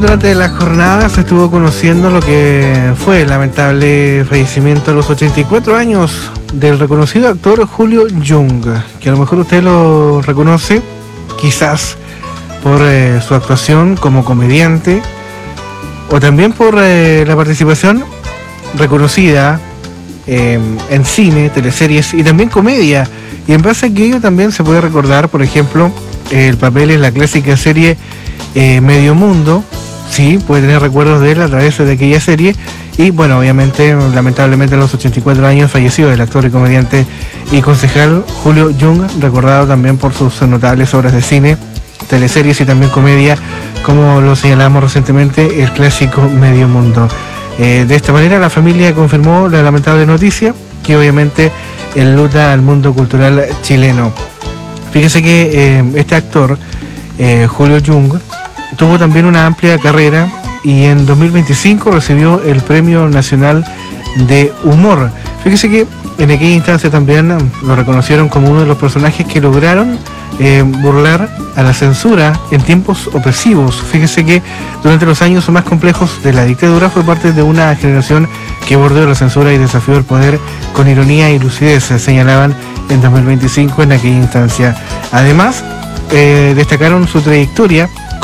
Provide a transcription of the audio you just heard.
Durante la jornada se estuvo conociendo lo que fue el lamentable fallecimiento a los 84 años del reconocido actor Julio Jung, que a lo mejor usted lo reconoce, quizás por su actuación como comediante o también por la participación reconocida en cine, teleseries y también comedia. Y en base a aquello también se puede recordar, por ejemplo, el papel en la clásica serie Medio Mundo. Sí, puede tener recuerdos de él a través de aquella serie. Y bueno, obviamente, lamentablemente a los 84 años falleció el actor y comediante y concejal Julio Jung, recordado también por sus notables obras de cine, teleseries y también comedia, como lo señalamos recientemente, el clásico Medio Mundo. De esta manera la familia confirmó la lamentable noticia, que obviamente enluta al mundo cultural chileno. Fíjese que este actor, Julio Jung, tuvo también una amplia carrera y en 2025 recibió el Premio Nacional de Humor. Fíjese que en aquella instancia también lo reconocieron como uno de los personajes que lograron burlar a la censura en tiempos opresivos. Fíjese que durante los años más complejos de la dictadura fue parte de una generación que bordeó la censura y desafió el poder con ironía y lucidez, señalaban en 2025 en aquella instancia. Además, destacaron su trayectoria